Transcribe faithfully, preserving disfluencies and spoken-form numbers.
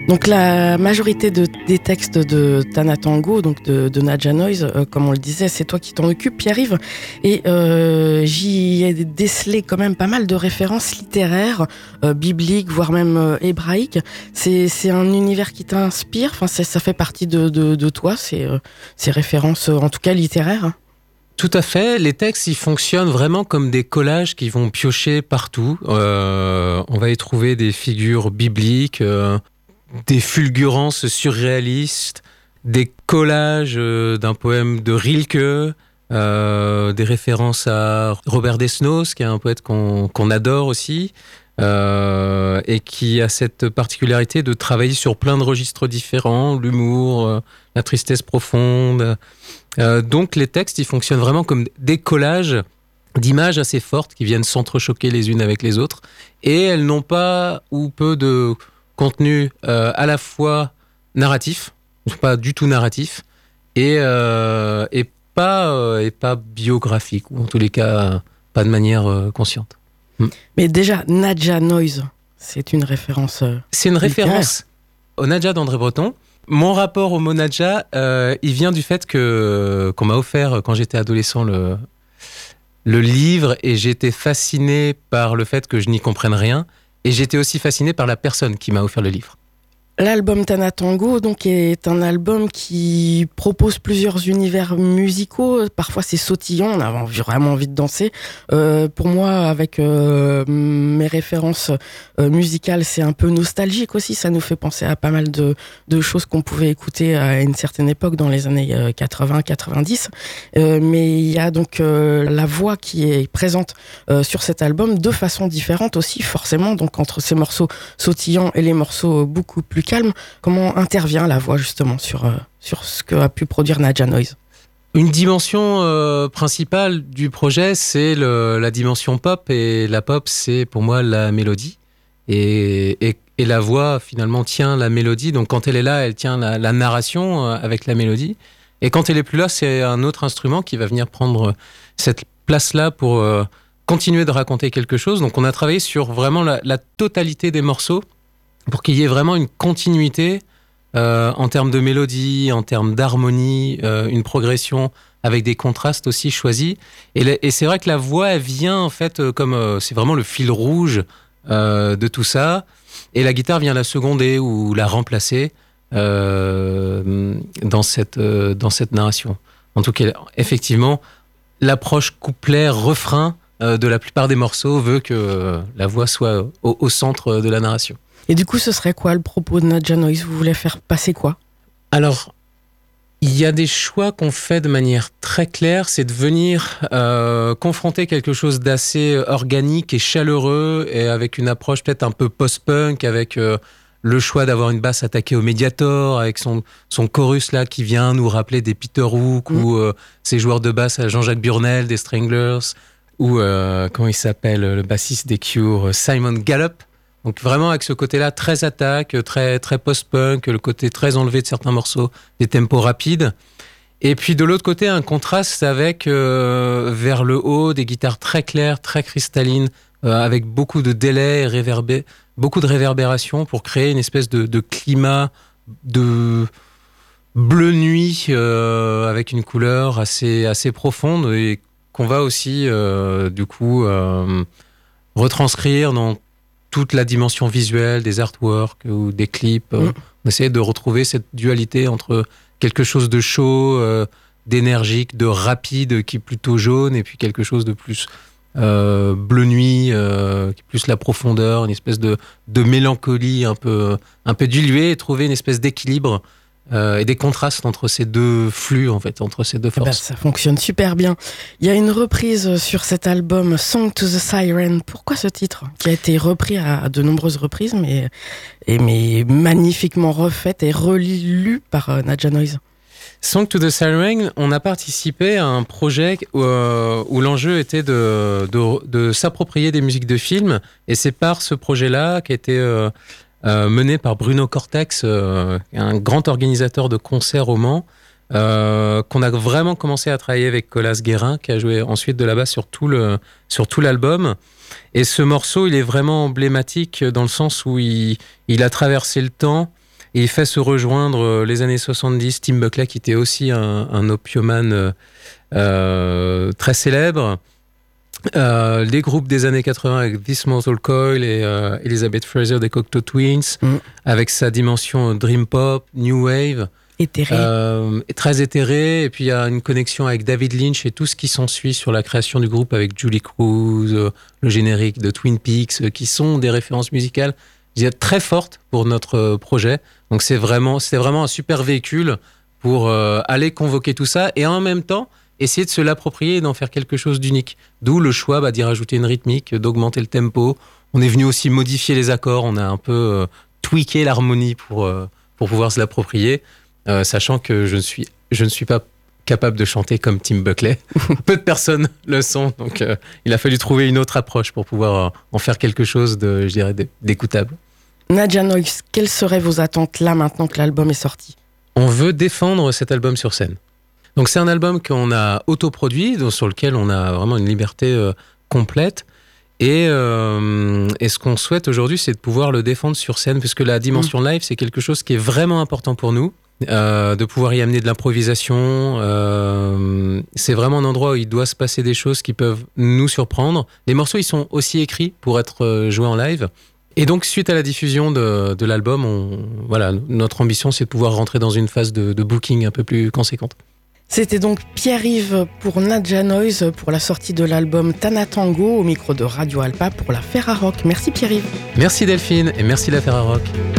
Donc la majorité de, des textes de Tana Tango, donc de, de Nadja Noise, euh, comme on le disait, c'est toi qui t'en occupes, Pierre-Yves. Et euh, j'y ai décelé quand même pas mal de références littéraires, euh, bibliques, voire même euh, hébraïques. C'est, c'est un univers qui t'inspire, enfin, c'est, ça fait partie de, de, de toi, ces, euh, ces références, en tout cas littéraires. Tout à fait. Les textes, ils fonctionnent vraiment comme des collages qui vont piocher partout. Euh, on va y trouver des figures bibliques, euh, des fulgurances surréalistes, des collages euh, d'un poème de Rilke, euh, des références à Robert Desnos, qui est un poète qu'on, qu'on adore aussi, euh, et qui a cette particularité de travailler sur plein de registres différents, l'humour, euh, la tristesse profonde. Euh, donc les textes, ils fonctionnent vraiment comme des collages d'images assez fortes qui viennent s'entrechoquer les unes avec les autres, et elles n'ont pas ou peu de contenu euh, à la fois narratif, pas du tout narratif, et, euh, et, pas, euh, et pas biographique, ou en tous les cas pas de manière euh, consciente. Hmm. Mais déjà, Nadja Noise, c'est une référence euh, C'est une référence au Nadja d'André Breton. Mon rapport au mot Nadja, euh, il vient du fait que, qu'on m'a offert quand j'étais adolescent le, le livre, et j'étais fasciné par le fait que je n'y comprenne rien, et j'étais aussi fasciné par la personne qui m'a offert le livre. L'album Tana Tango donc, est un album qui propose plusieurs univers musicaux. Parfois, c'est sautillant, on a vraiment envie de danser. Euh, pour moi, avec euh, mes références euh, musicales, c'est un peu nostalgique aussi. Ça nous fait penser à pas mal de, de choses qu'on pouvait écouter à une certaine époque, dans les années quatre-vingts quatre-vingt-dix. Euh, mais il y a donc euh, la voix qui est présente euh, sur cet album de façon différente aussi, forcément. Donc, entre ces morceaux sautillants et les morceaux beaucoup plus calme. Comment intervient la voix justement sur, euh, sur ce que a pu produire Nadja Noise? Une dimension euh, principale du projet, c'est le, la dimension pop, et la pop, c'est pour moi la mélodie, et, et, et la voix finalement tient la mélodie. Donc quand elle est là, elle tient la, la narration avec la mélodie, et quand elle est plus là, c'est un autre instrument qui va venir prendre cette place-là pour euh, continuer de raconter quelque chose. Donc on a travaillé sur vraiment la, la totalité des morceaux, pour qu'il y ait vraiment une continuité euh, en termes de mélodie, en termes d'harmonie, euh, une progression avec des contrastes aussi choisis. Et, la, et c'est vrai que la voix, elle vient en fait euh, comme... Euh, c'est vraiment le fil rouge euh, de tout ça. Et la guitare vient la seconder ou la remplacer euh, dans, cette, euh, dans cette narration. En tout cas, effectivement, l'approche couplet-refrain euh, de la plupart des morceaux veut que euh, la voix soit au, au centre de la narration. Et du coup, ce serait quoi le propos de Nadja Noise? Vous voulez faire passer quoi? Alors, il y a des choix qu'on fait de manière très claire, c'est de venir euh, confronter quelque chose d'assez organique et chaleureux, et avec une approche peut-être un peu post-punk, avec euh, le choix d'avoir une basse attaquée au Mediator, avec son, son chorus là qui vient nous rappeler des Peter Hook, mmh. ou euh, ces joueurs de basse à Jean-Jacques Burnel, des Stranglers, ou euh, comment il s'appelle, le bassiste des Cure, Simon Gallup. Donc vraiment avec ce côté-là très attaque, très, très post-punk, le côté très enlevé de certains morceaux, des tempos rapides. Et puis de l'autre côté, un contraste avec, euh, vers le haut, des guitares très claires, très cristallines, euh, avec beaucoup de délais, réverbé, beaucoup de réverbération pour créer une espèce de, de climat de bleu nuit, euh, avec une couleur assez, assez profonde, et qu'on va aussi, euh, du coup, euh, retranscrire dans toute la dimension visuelle des artworks ou des clips. Mmh. On essaie de retrouver cette dualité entre quelque chose de chaud, euh, d'énergique, de rapide, qui est plutôt jaune, et puis quelque chose de plus euh, bleu nuit, euh, qui est plus la profondeur, une espèce de, de mélancolie un peu, un peu diluée, et trouver une espèce d'équilibre Euh, et des contrastes entre ces deux flux, en fait, entre ces deux forces. Eh ben, ça fonctionne super bien. Il y a une reprise sur cet album, Song to the Siren. Pourquoi ce titre, qui a été repris à de nombreuses reprises, mais, et, mais magnifiquement refait et relu par euh, Nadja Noise? Song to the Siren, on a participé à un projet où, euh, où l'enjeu était de, de, de s'approprier des musiques de films, et c'est par ce projet-là qui a été... Euh, Euh, mené par Bruno Cortex, euh, un grand organisateur de concerts au Mans, euh, qu'on a vraiment commencé à travailler avec Colas Guérin, qui a joué ensuite de la basse sur tout, le, sur tout l'album. Et ce morceau, il est vraiment emblématique dans le sens où il, il a traversé le temps, Et il fait se rejoindre euh, les années soixante-dix, Tim Buckley, qui était aussi un, un opiomane euh, euh, très célèbre. Euh, les groupes des années quatre-vingts avec This Mortal Coil et euh, Elizabeth Fraser des Cocteau Twins, mm. avec sa dimension Dream Pop, New Wave. Éthéré. Euh, très éthéré. Et puis il y a une connexion avec David Lynch et tout ce qui s'ensuit sur la création du groupe avec Julie Cruz, euh, le générique de Twin Peaks, euh, qui sont des références musicales je dirais, très fortes pour notre euh, projet. Donc c'est vraiment, c'est vraiment un super véhicule pour euh, aller convoquer tout ça et en même temps essayer de se l'approprier et d'en faire quelque chose d'unique. D'où le choix bah, d'y rajouter une rythmique, d'augmenter le tempo. On est venu aussi modifier les accords, on a un peu euh, tweaké l'harmonie pour, euh, pour pouvoir se l'approprier, euh, sachant que je ne, suis, je ne suis pas capable de chanter comme Tim Buckley. Peu de personnes le sont, donc euh, il a fallu trouver une autre approche pour pouvoir euh, en faire quelque chose de, je dirais, d'écoutable. Nadja Noise, quelles seraient vos attentes là maintenant que l'album est sorti ? On veut défendre cet album sur scène. Donc c'est un album qu'on a autoproduit, sur lequel on a vraiment une liberté euh, complète. Et, euh, et ce qu'on souhaite aujourd'hui, c'est de pouvoir le défendre sur scène, puisque la dimension live, c'est quelque chose qui est vraiment important pour nous, euh, de pouvoir y amener de l'improvisation. Euh, c'est vraiment un endroit où il doit se passer des choses qui peuvent nous surprendre. Les morceaux, ils sont aussi écrits pour être joués en live. Et donc, suite à la diffusion de, de l'album, on, voilà, notre ambition, c'est de pouvoir rentrer dans une phase de, de booking un peu plus conséquente. C'était donc Pierre-Yves pour Nadja Noise pour la sortie de l'album Tana Tango au micro de Radio Alpa pour la Ferrarock. Merci Pierre-Yves. Merci Delphine et merci la Ferrarock.